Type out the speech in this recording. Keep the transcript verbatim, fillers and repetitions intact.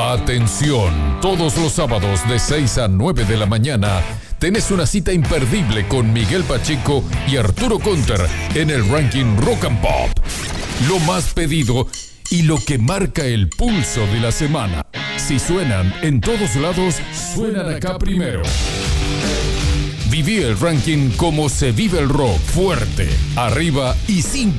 Atención, todos los sábados de seis a nueve de la mañana tenés una cita imperdible con Miguel Pacheco y Arturo Conter en el ranking Rock and Pop. Lo más pedido y lo que marca el pulso de la semana. Si suenan en todos lados, suenan acá primero. Viví el ranking como se vive el rock, fuerte, arriba y sin